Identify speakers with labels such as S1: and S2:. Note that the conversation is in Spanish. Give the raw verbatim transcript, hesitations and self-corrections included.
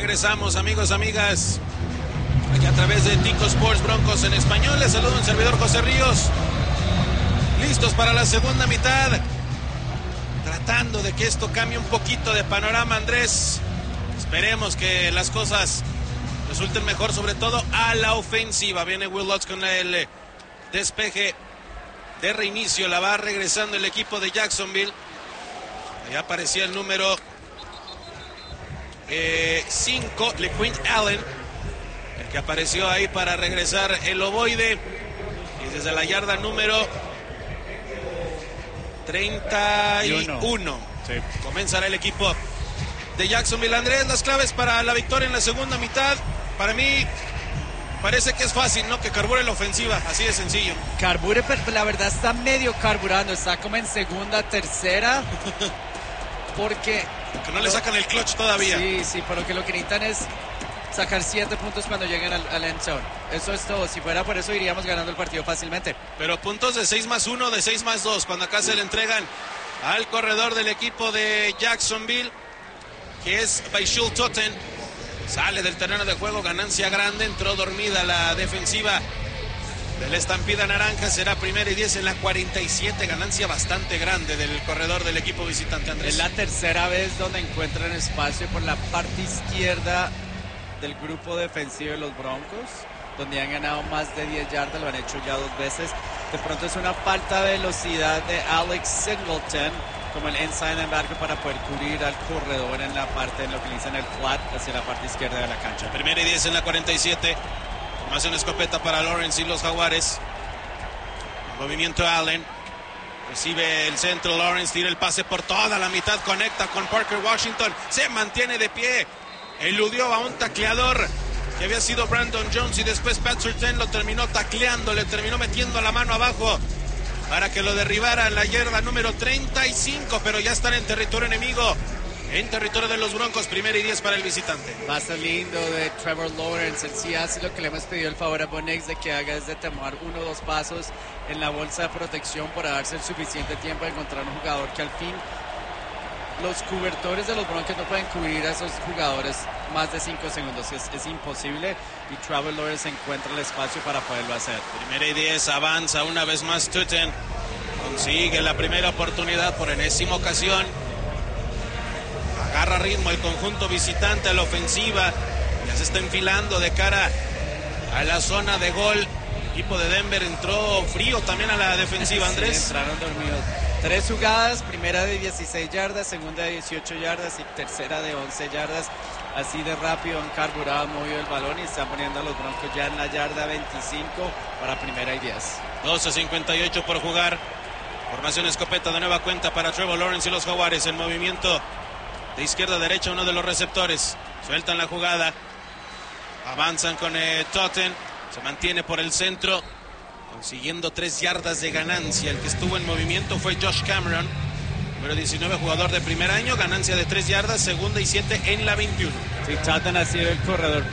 S1: Regresamos, amigos, amigas, aquí a través de Tico Sports Broncos en español. Les saludo un servidor, José Ríos. Listos para la segunda mitad. Tratando de que esto cambie un poquito de panorama, Andrés. Esperemos que las cosas resulten mejor, sobre todo a la ofensiva. Viene Will Lutz con el despeje de reinicio. La va regresando el equipo de Jacksonville. Ahí aparecía el número cinco, eh, LeQuint Allen, el que apareció ahí para regresar el ovoide. Y desde la yarda número treinta y uno sí. Comenzará el equipo de Jacksonville. Andrés, las claves para la victoria en la segunda mitad. Para mí parece que es fácil, ¿no? Que carbure la ofensiva, así de sencillo.
S2: Carbure, pero la verdad está medio carburando, está como en segunda, tercera. Porque...
S1: Que no le sacan el clutch todavía.
S2: Sí, sí, pero que lo que necesitan es sacar siete puntos cuando lleguen al, al end zone. Eso es todo. Si fuera por eso iríamos ganando el partido fácilmente.
S1: Pero puntos de seis más uno, de seis más dos, cuando acá se le entregan al corredor del equipo de Jacksonville, que es Baishul Totten. Sale del terreno de juego, ganancia grande, entró dormida la defensiva de la Estampida Naranja. Será primera y diez en la cuarenta y siete, ganancia bastante grande del corredor del equipo visitante, Andrés.
S2: Es la tercera vez donde encuentran espacio por la parte izquierda del grupo defensivo de los Broncos, donde han ganado más de diez yardas, lo han hecho ya dos veces. De pronto es una falta de velocidad de Alex Singleton como el inside linebacker para poder cubrir al corredor en la parte, en lo que le dicen el flat, hacia la parte izquierda de la cancha.
S1: Primera y diez en la cuarenta y siete. Más una escopeta para Lawrence y los Jaguares. Movimiento Allen. Recibe el centro Lawrence, tira el pase por toda la mitad, conecta con Parker Washington. Se mantiene de pie. Eludió a un tacleador que había sido Brandon Jones y después Pat Surtain lo terminó tacleando, le terminó metiendo la mano abajo para que lo derribara en la yarda número treinta y cinco, pero ya están en territorio enemigo. En territorio de los Broncos, primera y diez para el visitante.
S2: Pasa lindo de Trevor Lawrence. Él sí hace lo que le hemos pedido el favor a Bo Nix de que haga, es de tomar uno o dos pasos en la bolsa de protección para darse el suficiente tiempo de encontrar un jugador que al fin los cobertores de los Broncos no pueden cubrir a esos jugadores más de cinco segundos. Es, es imposible y Trevor Lawrence encuentra el espacio para poderlo hacer.
S1: Primera y diez, avanza una vez más Totten. Consigue la primera oportunidad por enésima ocasión. Agarra ritmo el conjunto visitante a la ofensiva. Ya se está enfilando de cara a la zona de gol. El equipo de Denver entró frío también a la defensiva, Andrés.
S2: Sí, entraron dormidos. Tres jugadas, primera de dieciséis yardas, segunda de dieciocho yardas y tercera de once yardas. Así de rápido han carburado, han movido el balón y están poniendo a los Broncos ya en la yarda veinticinco para primera y diez.
S1: doce cincuenta y ocho por jugar. Formación escopeta de nueva cuenta para Trevor Lawrence y los Jaguares. En movimiento de izquierda a derecha, uno de los receptores. Sueltan la jugada. Avanzan con eh, Totten. Se mantiene por el centro, consiguiendo tres yardas de ganancia. El que estuvo en movimiento fue Josh Cameron, número diecinueve, jugador de primer año. Ganancia de tres yardas, segunda y siete en la veintiuno.
S2: Sí, Totten ha sido el corredor